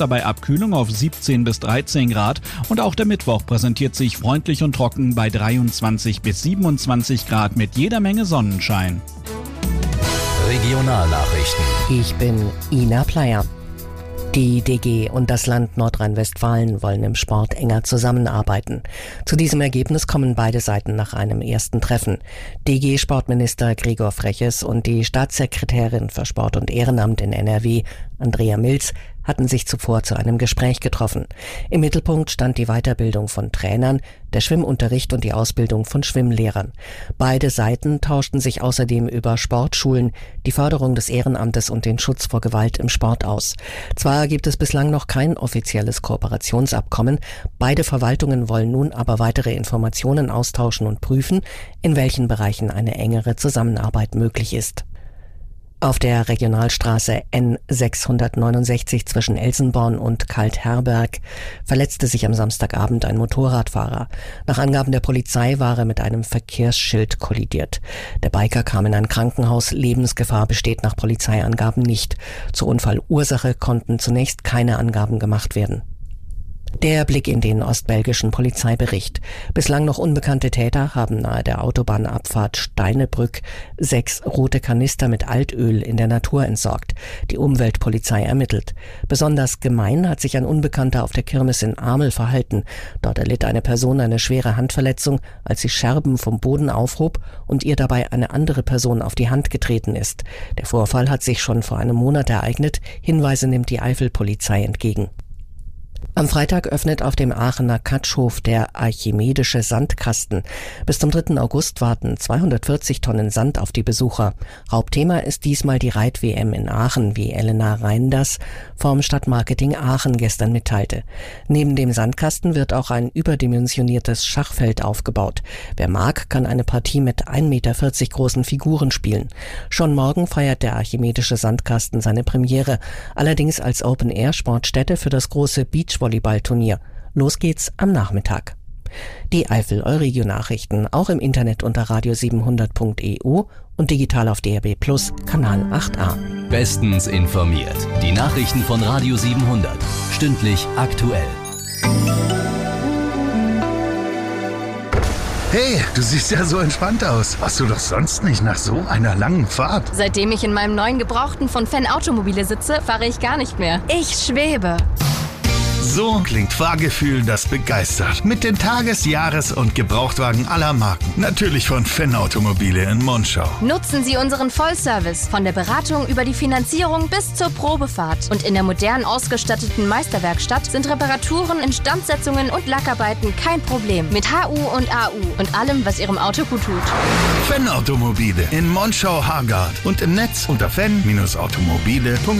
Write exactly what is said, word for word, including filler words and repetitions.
dabei Abkühlung auf siebzehn bis dreizehn Grad und auch der Mittwoch präsentiert sich freundlich und trocken bei dreiundzwanzig bis siebenundzwanzig Grad mit jeder Menge Sonnenschein. Regionalnachrichten. Ich bin Ina Pleyer. Die D G und das Land Nordrhein-Westfalen wollen im Sport enger zusammenarbeiten. Zu diesem Ergebnis kommen beide Seiten nach einem ersten Treffen. D G-Sportminister Gregor Freches und die Staatssekretärin für Sport und Ehrenamt in N R W, Andrea Milz, hatten sich zuvor zu einem Gespräch getroffen. Im Mittelpunkt stand die Weiterbildung von Trainern, der Schwimmunterricht und die Ausbildung von Schwimmlehrern. Beide Seiten tauschten sich außerdem über Sportschulen, die Förderung des Ehrenamtes und den Schutz vor Gewalt im Sport aus. Zwar gibt es bislang noch kein offizielles Kooperationsabkommen, beide Verwaltungen wollen nun aber weitere Informationen austauschen und prüfen, in welchen Bereichen eine engere Zusammenarbeit möglich ist. Auf der Regionalstraße N sechshundertneunundsechzig zwischen Elsenborn und Kaltherberg verletzte sich am Samstagabend ein Motorradfahrer. Nach Angaben der Polizei war er mit einem Verkehrsschild kollidiert. Der Biker kam in ein Krankenhaus. Lebensgefahr besteht nach Polizeiangaben nicht. Zur Unfallursache konnten zunächst keine Angaben gemacht werden. Der Blick in den ostbelgischen Polizeibericht. Bislang noch unbekannte Täter haben nahe der Autobahnabfahrt Steinebrück sechs rote Kanister mit Altöl in der Natur entsorgt. Die Umweltpolizei ermittelt. Besonders gemein hat sich ein Unbekannter auf der Kirmes in Amel verhalten. Dort erlitt eine Person eine schwere Handverletzung, als sie Scherben vom Boden aufhob und ihr dabei eine andere Person auf die Hand getreten ist. Der Vorfall hat sich schon vor einem Monat ereignet. Hinweise nimmt die Eifelpolizei entgegen. Am Freitag öffnet auf dem Aachener Katschhof der Archimedische Sandkasten. Bis zum dritten August warten zweihundertvierzig Tonnen Sand auf die Besucher. Hauptthema ist diesmal die Reit-W M in Aachen, wie Elena Reinders vom Stadtmarketing Aachen gestern mitteilte. Neben dem Sandkasten wird auch ein überdimensioniertes Schachfeld aufgebaut. Wer mag, kann eine Partie mit ein Meter vierzig großen Figuren spielen. Schon morgen feiert der Archimedische Sandkasten seine Premiere, allerdings als Open-Air-Sportstätte für das große Beachvolleyball-Turnier. Los geht's am Nachmittag. Die Eifel-Euregio-Nachrichten auch im Internet unter radio siebenhundert punkt e u und digital auf D R B Plus, Kanal acht a. Bestens informiert. Die Nachrichten von Radio siebenhundert. Stündlich aktuell. Hey, du siehst ja so entspannt aus. Warst du doch sonst nicht nach so einer langen Fahrt? Seitdem ich in meinem neuen Gebrauchten von Fan Automobile sitze, fahre ich gar nicht mehr. Ich schwebe. So klingt Fahrgefühl, das begeistert. Mit den Tages-, Jahres- und Gebrauchtwagen aller Marken. Natürlich von Fan Automobile in Monschau. Nutzen Sie unseren Vollservice von der Beratung über die Finanzierung bis zur Probefahrt. Und in der modern ausgestatteten Meisterwerkstatt sind Reparaturen, Instandsetzungen und Lackarbeiten kein Problem. Mit H U und A U und allem, was Ihrem Auto gut tut. Fan Automobile in Monschau-Hargard und im Netz unter fan Bindestrich automobile punkt